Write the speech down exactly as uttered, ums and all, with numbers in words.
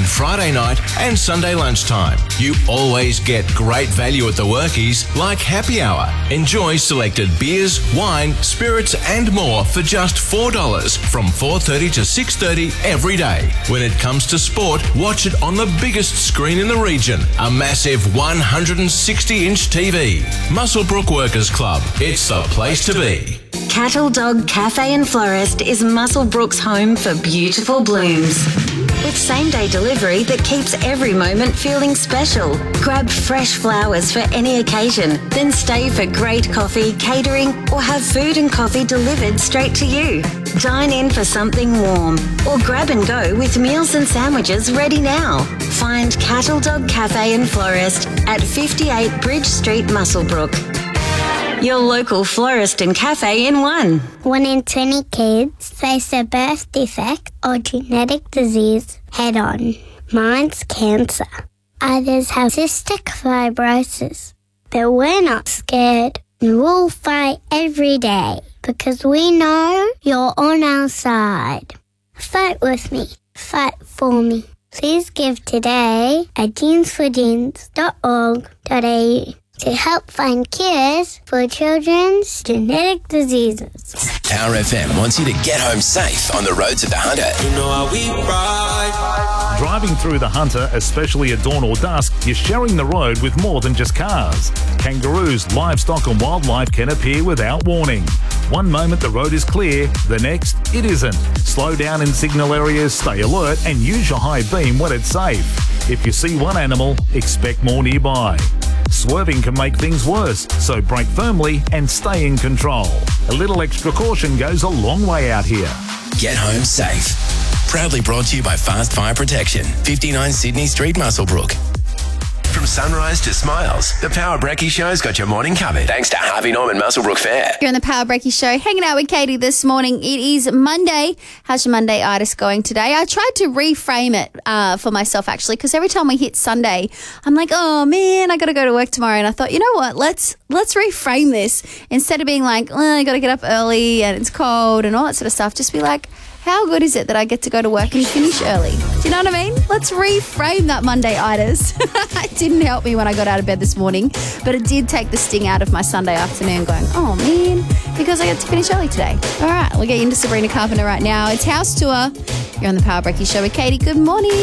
Friday night and Sunday lunchtime. You always get great value at the Workies, like happy hour. Enjoy selected beers, wine, spirits and more for just four dollars from four thirty to six thirty every day. When it comes to sport, watch it on the biggest screen in the region, a massive one hundred sixty inch T V. Muswellbrook Workers Club. It's the place to be. Cattle Dog Cafe and Florist is Muswellbrook's home for beautiful blooms. With same-day delivery that keeps every moment feeling special. Grab fresh flowers for any occasion, then stay for great coffee, catering, or have food and coffee delivered straight to you. Dine in for something warm, or grab and go with meals and sandwiches ready now. Find Cattle Dog Cafe and Florist at fifty-eight Bridge Street, Muswellbrook. Your local florist and cafe in one. One in twenty kids face a birth defect or genetic disease head on. Mine's cancer. Others have cystic fibrosis. But we're not scared. We'll fight every day because we know you're on our side. Fight with me. Fight for me. Please give today at jeans for jeans dot org dot a u. to help find cures for children's genetic diseases. Power F M wants you to get home safe on the roads of the Hunter. You know how we ride. Driving through the Hunter, especially at dawn or dusk, you're sharing the road with more than just cars. Kangaroos, livestock and wildlife can appear without warning. One moment the road is clear, the next it isn't. Slow down in signal areas, stay alert and use your high beam when it's safe. If you see one animal, expect more nearby. Swerving can make things worse, so brake firmly and stay in control. A little extra caution goes a long way out here. Get home safe. Proudly brought to you by Fast Fire Protection, fifty-nine Sydney Street, Muswellbrook. From sunrise to smiles, the Power Brekkie Show's got your morning covered. Thanks to Harvey Norman Muswellbrook Fair. You're on the Power Brekkie Show, hanging out with Katie this morning. It is Monday. How's your Monday artist going today? I tried to reframe it uh, for myself, actually, because every time we hit Sunday, I'm like, oh, man, I got to go to work tomorrow. And I thought, you know what, let's let's reframe this. Instead of being like, oh, I got to get up early and it's cold and all that sort of stuff, just be like, how good is it that I get to go to work and finish early? Do you know what I mean? Let's reframe that Monday-itis. It didn't help me when I got out of bed this morning, but it did take the sting out of my Sunday afternoon going, oh, man, because I get to finish early today. All right, we'll get you into Sabrina Carpenter right now. It's House Tour. You're on the Power Brekkie Show with Katie. Good morning.